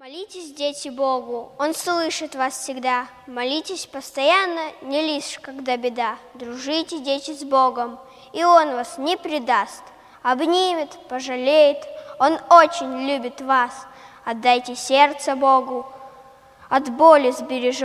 Молитесь, дети, Богу, Он слышит вас всегда. Молитесь постоянно, не лишь когда беда. Дружите, дети, с Богом, и Он вас не предаст. Обнимет, пожалеет, Он очень любит вас. Отдайте сердце Богу, от боли сбережет.